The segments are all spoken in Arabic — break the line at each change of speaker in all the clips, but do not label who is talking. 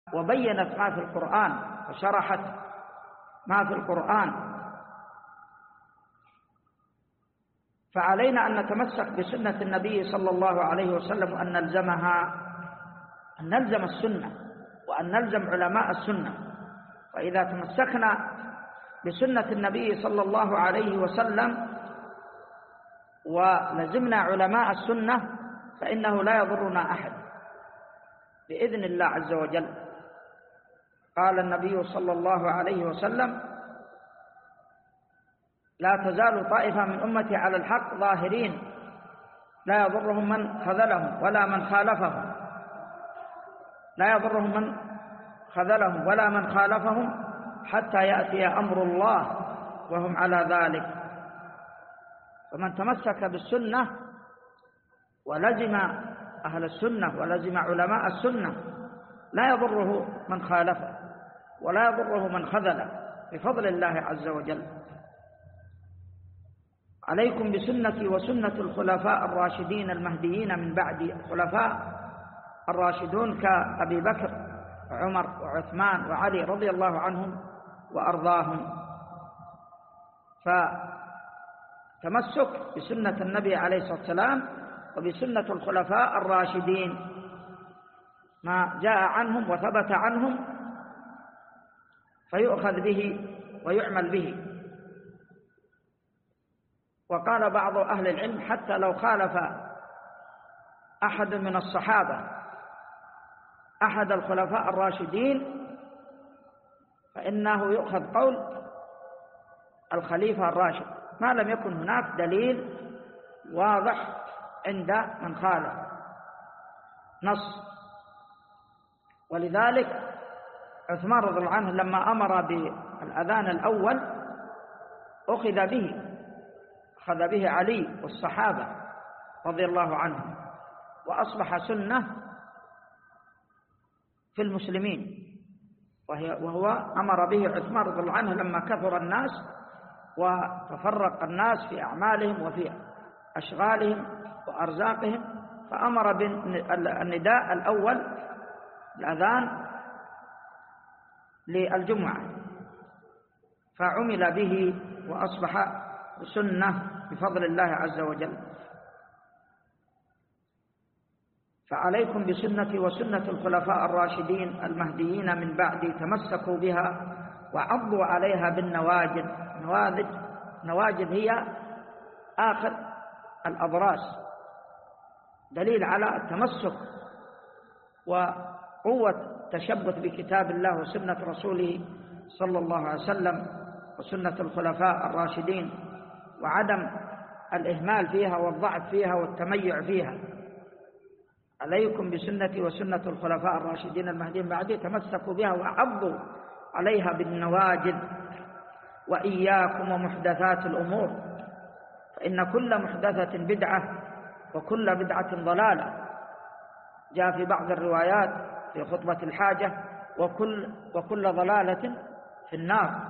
وبينت ما في القرآن وشرحت ما في القرآن. فعلينا أن نتمسك بسنة النبي صلى الله عليه وسلم وأن نلزمها، أن نلزم السنة وأن نلزم علماء السنة. فإذا تمسكنا بسنة النبي صلى الله عليه وسلم ولزمنا علماء السنة فإنه لا يضرنا أحد بإذن الله عز وجل. قال النبي صلى الله عليه وسلم: لا تزال طائفة من أمتي على الحق ظاهرين لا يضرهم من خذلهم ولا من خالفهم، لا يضرهم من خذلهم ولا من خالفهم حتى يأتي أمر الله وهم على ذلك. فمن تمسك بالسنة ولزم أهل السنة ولزم علماء السنة لا يضره من خالفه ولا يضره من خذله بفضل الله عز وجل. عليكم بسنتي وسنة الخلفاء الراشدين المهديين من بعدي. الخلفاء الراشدون كأبي بكر وعمر وعثمان وعلي رضي الله عنهم وأرضاهم. فتمسك بسنة النبي عليه الصلاة والسلام وبسنة الخلفاء الراشدين ما جاء عنهم وثبت عنهم فيؤخذ به ويعمل به. وقال بعض أهل العلم: حتى لو خالف أحد من الصحابة أحد الخلفاء الراشدين فإنه يؤخذ قول الخليفة الراشد ما لم يكن هناك دليل واضح عند من خالف نص. ولذلك عثمان رضي الله عنه لما أمر بالأذان الأول أخذ به علي والصحابة رضي الله عنهم، وأصبح سنة في المسلمين، وهو أمر به عثمان رضي الله عنه لما كثر الناس وتفرق الناس في أعمالهم وفي أشغالهم وأرزاقهم، فأمر بالنداء الأول الأذان للجمعة فعمل به وأصبح سنة بفضل الله عز وجل. فعليكم بسنتي وسنة الخلفاء الراشدين المهديين من بعدي تمسكوا بها وعضوا عليها بالنواجذ. نواجذ هي آخر الأضراس، دليل على التمسك وقوة التشبث بكتاب الله وسنة رسوله صلى الله عليه وسلم وسنة الخلفاء الراشدين، وعدم الإهمال فيها والضعف فيها والتميع فيها. عليكم بسنتي وسنة الخلفاء الراشدين المهديين بعدي تمسكوا بها وعضوا عليها بالنواجذ. وإياكم ومحدثات الأمور فإن كل محدثة بدعة وكل بدعة ضلالة. جاء في بعض الروايات في خطبة الحاجة: وكل ضلالة في النار.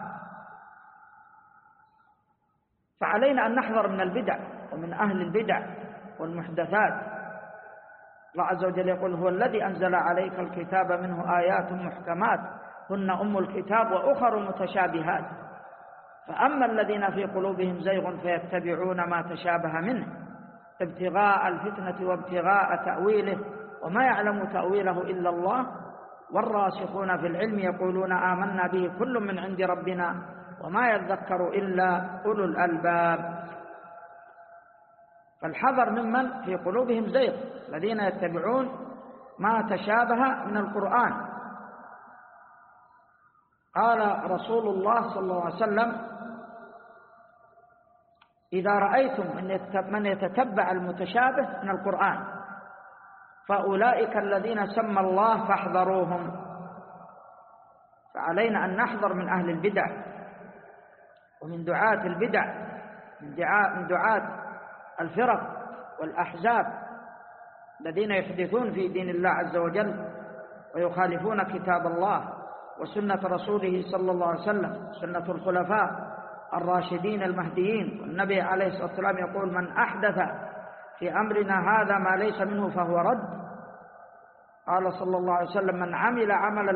فعلينا أن نحذر من البدع ومن أهل البدع والمحدثات. الله عز وجل يقول: هو الذي أنزل عليك الكتاب منه آيات محكمات هن أم الكتاب وأخر متشابهات فأما الذين في قلوبهم زيغ فيتبعون ما تشابه منه ابتغاء الفتنة وابتغاء تأويله وما يعلم تأويله إلا الله والراسخون في العلم يقولون آمنا به كل من عند ربنا وما يذكر إلا أولو الألباب. فالحذر ممن في قلوبهم زيغ، الذين يتبعون ما تشابه من القرآن. قال رسول الله صلى الله عليه وسلم: إذا رأيتم من يتتبع المتشابه من القرآن فأولئك الذين سمى الله فاحذروهم. فعلينا أن نحذر من أهل البدع ومن دعاة البدع، من دعاة الفرق والأحزاب الذين يحدثون في دين الله عز وجل ويخالفون كتاب الله وسنة رسوله صلى الله عليه وسلم، سنة الخلفاء الراشدين المهديين. والنبي عليه الصلاة والسلام يقول: من أحدث في أمرنا هذا ما ليس منه فهو رد. قال صلى الله عليه وسلم: من عمل عملا